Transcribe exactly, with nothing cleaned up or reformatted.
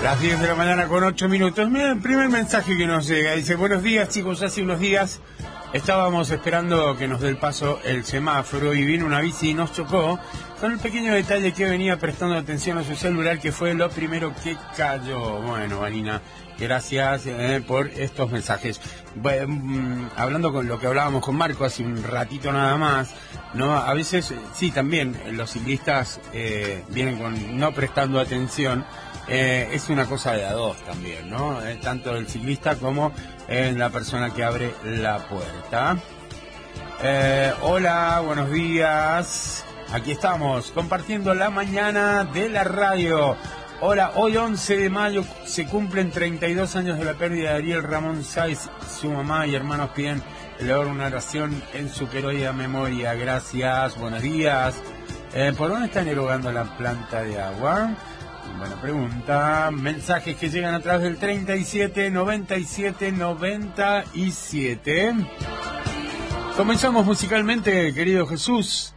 Las diez de la mañana con ocho minutos. Mira el primer mensaje que nos llega. Dice, buenos días chicos, hace unos días estábamos esperando que nos dé el paso el semáforo y vino una bici y nos chocó con el pequeño detalle que venía prestando atención a su celular, que fue lo primero que cayó. Bueno, Vanina, gracias eh, por estos mensajes. Bueno, mmm, hablando con lo que hablábamos con Marco hace un ratito nada más, no, a veces sí, también los ciclistas eh, vienen con no prestando atención. Eh, es una cosa de a dos también, ¿no? Eh, tanto el ciclista como eh, la persona que abre la puerta. Eh, hola, buenos días. Aquí estamos, compartiendo la mañana de la radio. Hola, hoy once de mayo se cumplen treinta y dos años de la pérdida de Ariel Ramón Sáiz. Su mamá y hermanos piden elevar una oración en su querida memoria. Gracias, buenos días. Eh, ¿Por dónde están erogando la planta de agua? Buena pregunta. Mensajes que llegan a través del treinta y siete, noventa y siete, noventa y siete. Comenzamos musicalmente, querido Jesús.